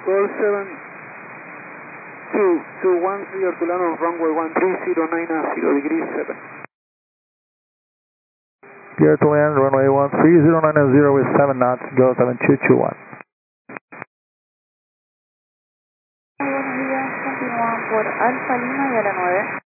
4721 clear to land on runway 1309 0 degrees 7. Clear to land, runway 1309 with 7 knots, go 7221. Buenos días, continúan por Alfa Lima y a la 9.